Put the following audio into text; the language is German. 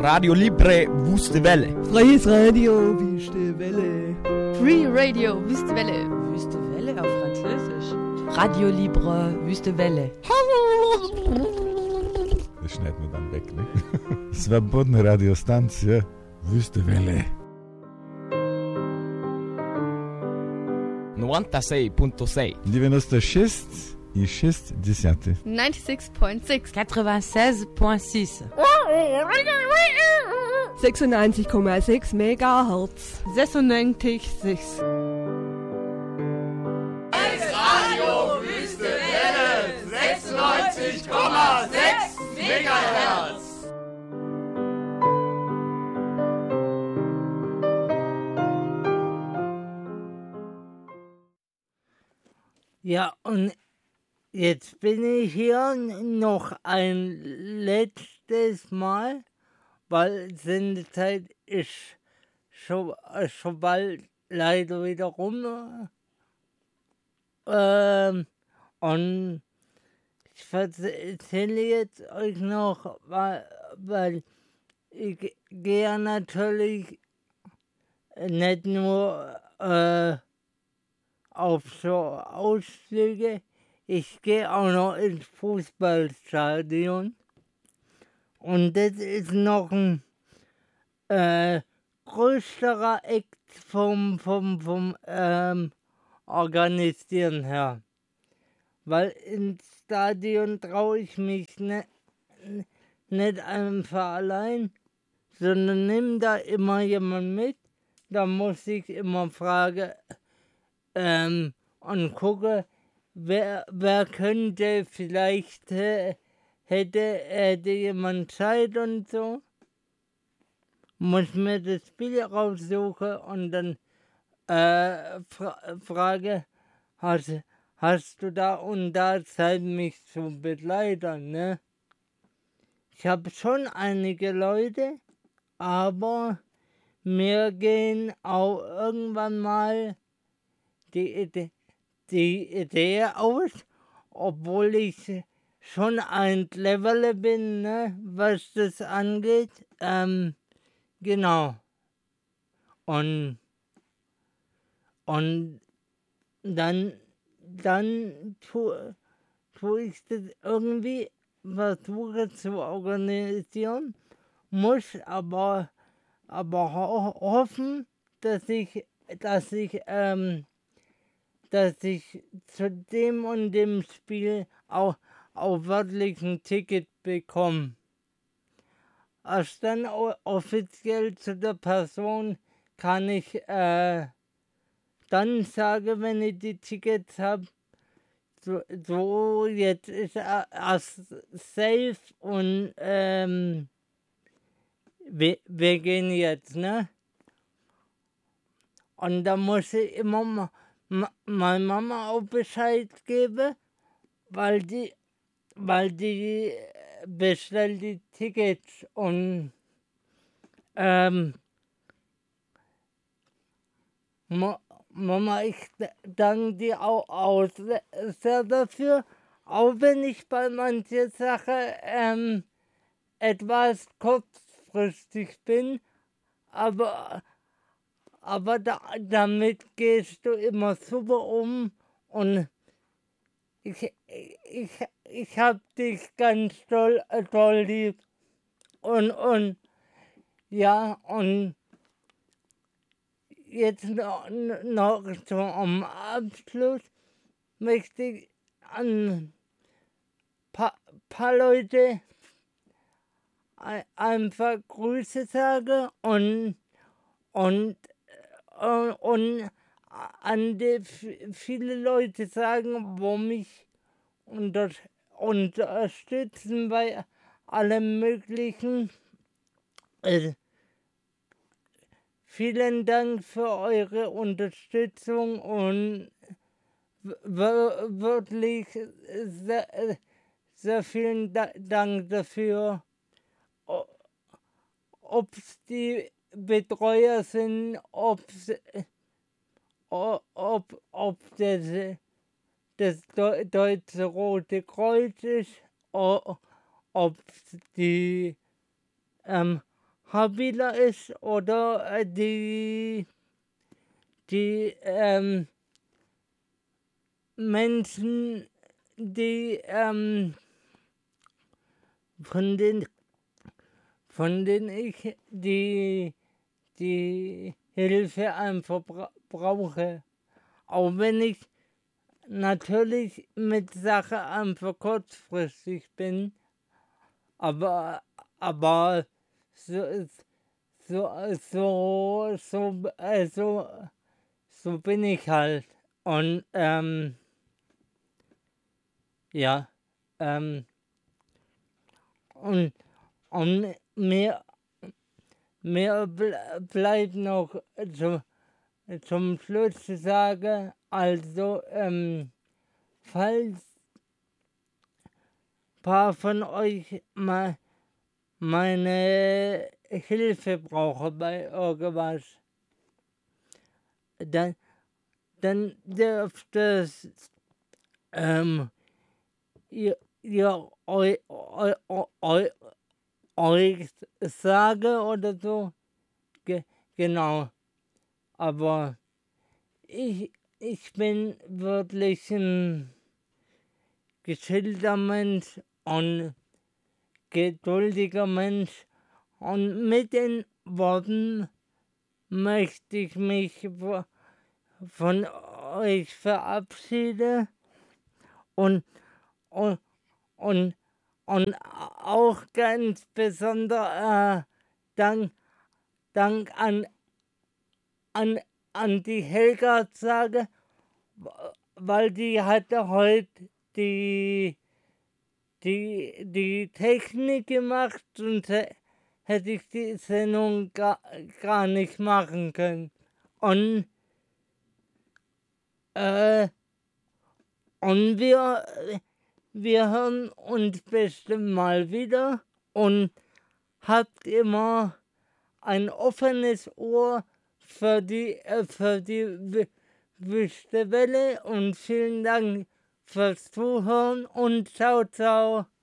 Radio Libre Wüste Welle. Freies Radio, Wüste Welle. Free Radio, Wüste Welle. Wüste Welle auf Französisch. Radio Libre, Wüste Welle. Das schneiden wir dann weg, ne? Свободна радиостанция Wüste Welle. 96.6 96,6. 96.6 96.6 96,6 Megahertz. 96,6 Radio Wüste Welle 96,6 Megahertz. Ja, und jetzt bin ich hier noch ein letztes Mal, weil Sendezeit ist schon bald leider wieder rum. Und ich erzähle jetzt euch noch, weil ich gehe natürlich nicht nur auf so Ausflüge, ich gehe auch noch ins Fußballstadion. Und das ist noch ein größerer Akt vom Organisieren her. Weil ins Stadion traue ich mich nicht einfach allein, sondern nimm da immer jemand mit. Da muss ich immer fragen und gucken, wer könnte, vielleicht hätte jemand Zeit und so. Muss mir das Spiel raussuchen und dann frage, hast du da und da Zeit, mich zu begleiten, ne? Ich habe schon einige Leute, aber mir gehen auch irgendwann mal die Idee aus, obwohl ich schon ein Cleverle bin, ne, was das angeht. Genau. Und dann tue ich das irgendwie versuche zu organisieren, muss aber hoffen, dass ich zu dem und dem Spiel auch wirklich ein Ticket bekomme. Erst dann offiziell zu der Person kann ich dann sagen, wenn ich die Tickets habe, so jetzt ist erst safe und wir gehen jetzt, ne? Und da muss ich immer meine Mama auch Bescheid geben, weil die bestellt die Tickets und Mama, ich danke dir auch sehr dafür, auch wenn ich bei manchen Sachen etwas kurzfristig bin, aber damit gehst du immer super um und ich hab dich ganz doll lieb und ja, und jetzt noch zum Abschluss möchte ich an paar Leute einfach Grüße sagen und an die viele Leute sagen, wo mich unterstützen bei allem Möglichen. Vielen Dank für eure Unterstützung und wirklich sehr vielen Dank dafür. Ob es die Betreuer sind, ob das Deutsche Rote Kreuz ist, ob die habiler ist oder die Menschen, die von denen ich die Hilfe einfach brauche. Auch wenn ich natürlich mit Sachen einfach kurzfristig bin, aber so bin ich halt. Und ja, und mir bleibt noch zum Schluss zu sagen, also falls ein paar von euch mal meine Hilfe brauchen bei irgendwas, dann dürft es ihr euch sagen oder so. Genau. Aber ich bin wirklich ein gechillter Mensch und geduldiger Mensch. Und mit den Worten möchte ich mich von euch verabschieden und auch ganz besonders Dank an die Helga sage, weil die hatte heute die Technik gemacht, sonst hätte ich die Sendung gar nicht machen können. Und wir hören uns bestimmt mal wieder und habt immer ein offenes Ohr für die Wüste Welle und vielen Dank fürs Zuhören und ciao, ciao.